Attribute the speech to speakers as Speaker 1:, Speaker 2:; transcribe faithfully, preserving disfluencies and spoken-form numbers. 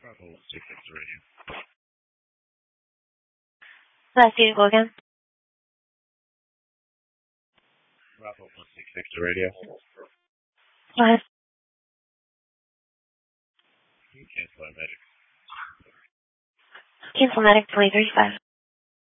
Speaker 1: Bravo six six radio.
Speaker 2: Last you go again.
Speaker 1: Bravo one six six radio.
Speaker 2: Five.
Speaker 1: Cancel our medic.
Speaker 2: Cancel medic twenty thirty-five.